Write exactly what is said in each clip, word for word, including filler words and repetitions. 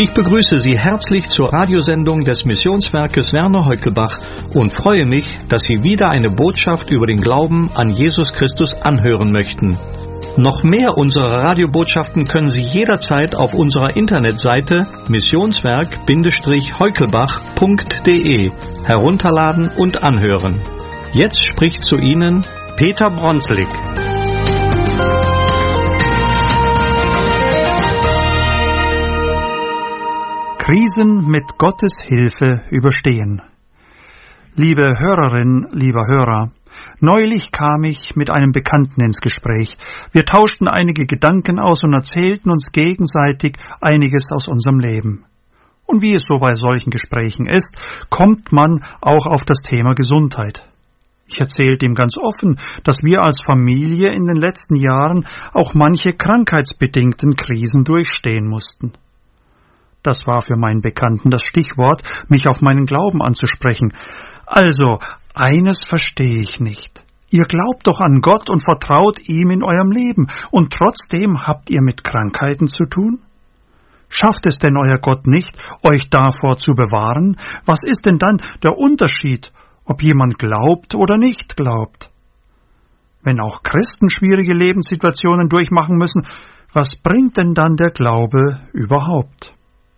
Ich begrüße Sie herzlich zur Radiosendung des Missionswerkes Werner Heukelbach und freue mich, dass Sie wieder eine Botschaft über den Glauben an Jesus Christus anhören möchten. Noch mehr unserer Radiobotschaften können Sie jederzeit auf unserer Internetseite missionswerk heukelbach punkt de herunterladen und anhören. Jetzt spricht zu Ihnen Peter Bronselig. Krisen mit Gottes Hilfe überstehen. Liebe Hörerin, lieber Hörer, neulich kam ich mit einem Bekannten ins Gespräch. Wir tauschten einige Gedanken aus und erzählten uns gegenseitig einiges aus unserem Leben. Und wie es so bei solchen Gesprächen ist, kommt man auch auf das Thema Gesundheit. Ich erzählte ihm ganz offen, dass wir als Familie in den letzten Jahren auch manche krankheitsbedingten Krisen durchstehen mussten. Das war für meinen Bekannten das Stichwort, mich auf meinen Glauben anzusprechen. Also, eines verstehe ich nicht. Ihr glaubt doch an Gott und vertraut ihm in eurem Leben, und trotzdem habt ihr mit Krankheiten zu tun? Schafft es denn euer Gott nicht, euch davor zu bewahren? Was ist denn dann der Unterschied, ob jemand glaubt oder nicht glaubt? Wenn auch Christen schwierige Lebenssituationen durchmachen müssen, was bringt denn dann der Glaube überhaupt?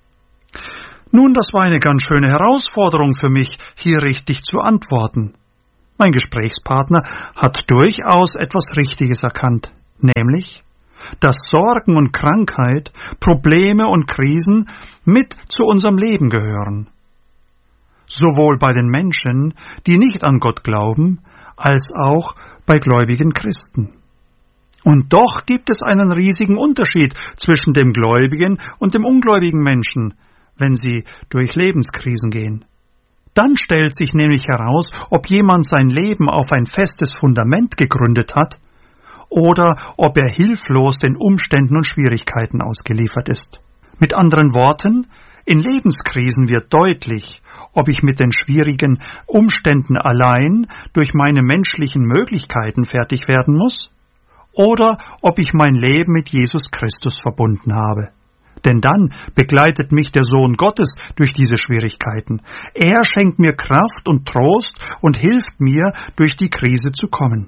Nun, das war eine ganz schöne Herausforderung für mich, hier richtig zu antworten. Mein Gesprächspartner hat durchaus etwas Richtiges erkannt, nämlich, dass Sorgen und Krankheit, Probleme und Krisen mit zu unserem Leben gehören. Sowohl bei den Menschen, die nicht an Gott glauben, als auch bei gläubigen Christen. Und doch gibt es einen riesigen Unterschied zwischen dem gläubigen und dem ungläubigen Menschen, wenn sie durch Lebenskrisen gehen. Dann stellt sich nämlich heraus, ob jemand sein Leben auf ein festes Fundament gegründet hat oder ob er hilflos den Umständen und Schwierigkeiten ausgeliefert ist. Mit anderen Worten, in Lebenskrisen wird deutlich, ob ich mit den schwierigen Umständen allein durch meine menschlichen Möglichkeiten fertig werden muss oder ob ich mein Leben mit Jesus Christus verbunden habe. Denn dann begleitet mich der Sohn Gottes durch diese Schwierigkeiten. Er schenkt mir Kraft und Trost und hilft mir, durch die Krise zu kommen.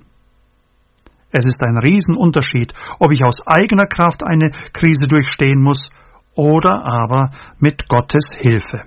Es ist ein Riesenunterschied, ob ich aus eigener Kraft eine Krise durchstehen muss oder aber mit Gottes Hilfe.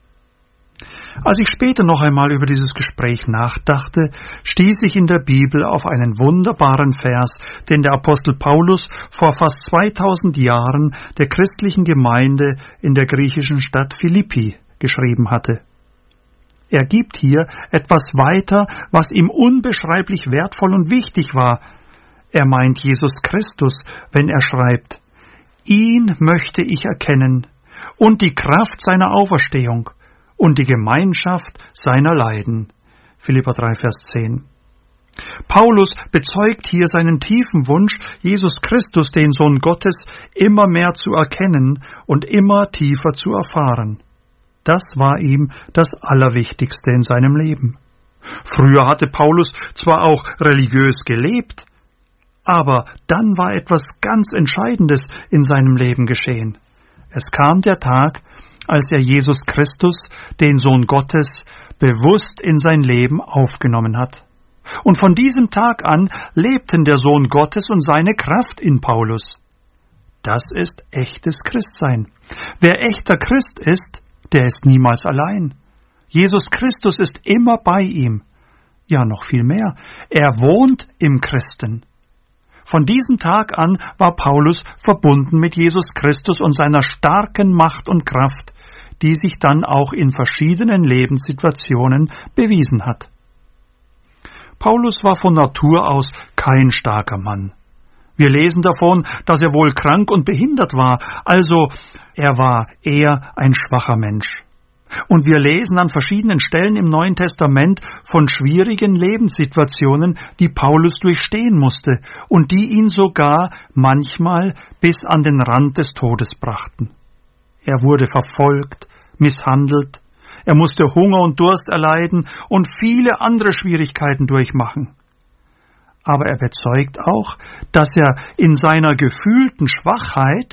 Als ich später noch einmal über dieses Gespräch nachdachte, stieß ich in der Bibel auf einen wunderbaren Vers, den der Apostel Paulus vor fast zweitausend Jahren der christlichen Gemeinde in der griechischen Stadt Philippi geschrieben hatte. Er gibt hier etwas weiter, was ihm unbeschreiblich wertvoll und wichtig war. Er meint Jesus Christus, wenn er schreibt: Ihn möchte ich erkennen und die Kraft seiner Auferstehung und die Gemeinschaft seiner Leiden. Philipper drei, Vers zehn. Paulus bezeugt hier seinen tiefen Wunsch, Jesus Christus, den Sohn Gottes, immer mehr zu erkennen und immer tiefer zu erfahren. Das war ihm das Allerwichtigste in seinem Leben. Früher hatte Paulus zwar auch religiös gelebt, aber dann war etwas ganz Entscheidendes in seinem Leben geschehen. Es kam der Tag, als er Jesus Christus, den Sohn Gottes, bewusst in sein Leben aufgenommen hat. Und von diesem Tag an lebten der Sohn Gottes und seine Kraft in Paulus. Das ist echtes Christsein. Wer echter Christ ist, der ist niemals allein. Jesus Christus ist immer bei ihm. Ja, noch viel mehr. Er wohnt im Christen. Von diesem Tag an war Paulus verbunden mit Jesus Christus und seiner starken Macht und Kraft, die sich dann auch in verschiedenen Lebenssituationen bewiesen hat. Paulus war von Natur aus kein starker Mann. Wir lesen davon, dass er wohl krank und behindert war, also er war eher ein schwacher Mensch. Und wir lesen an verschiedenen Stellen im Neuen Testament von schwierigen Lebenssituationen, die Paulus durchstehen musste und die ihn sogar manchmal bis an den Rand des Todes brachten. Er wurde verfolgt, misshandelt, er musste Hunger und Durst erleiden und viele andere Schwierigkeiten durchmachen. Aber er bezeugt auch, dass er in seiner gefühlten Schwachheit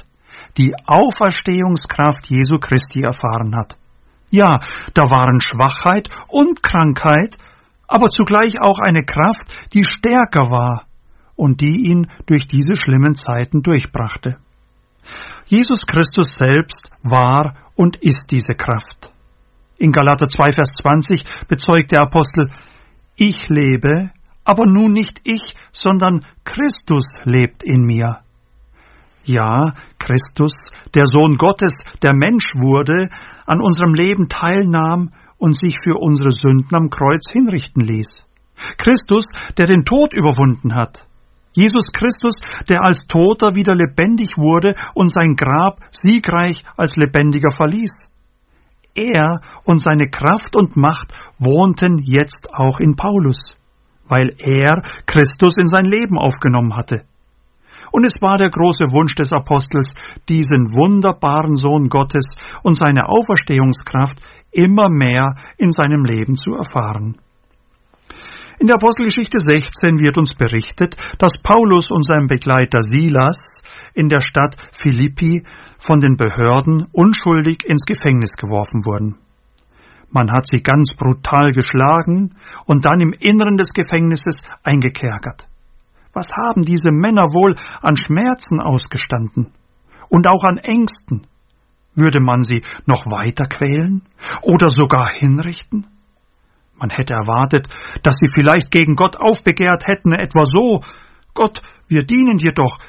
die Auferstehungskraft Jesu Christi erfahren hat. Ja, da waren Schwachheit und Krankheit, aber zugleich auch eine Kraft, die stärker war und die ihn durch diese schlimmen Zeiten durchbrachte. Jesus Christus selbst war und ist diese Kraft. In Galater zwei, Vers zwanzig bezeugt der Apostel: Ich lebe, aber nun nicht ich, sondern Christus lebt in mir. Ja, Christus, der Sohn Gottes, der Mensch wurde, an unserem Leben teilnahm und sich für unsere Sünden am Kreuz hinrichten ließ. Christus, der den Tod überwunden hat. Jesus Christus, der als Toter wieder lebendig wurde und sein Grab siegreich als Lebendiger verließ. Er und seine Kraft und Macht wohnten jetzt auch in Paulus, weil er Christus in sein Leben aufgenommen hatte. Und es war der große Wunsch des Apostels, diesen wunderbaren Sohn Gottes und seine Auferstehungskraft immer mehr in seinem Leben zu erfahren. In der Apostelgeschichte sechzehn wird uns berichtet, dass Paulus und sein Begleiter Silas in der Stadt Philippi von den Behörden unschuldig ins Gefängnis geworfen wurden. Man hat sie ganz brutal geschlagen und dann im Inneren des Gefängnisses eingekerkert. Was haben diese Männer wohl an Schmerzen ausgestanden und auch an Ängsten? Würde man sie noch weiter quälen oder sogar hinrichten? Man hätte erwartet, dass sie vielleicht gegen Gott aufbegehrt hätten, etwa so: Gott, wir dienen dir doch,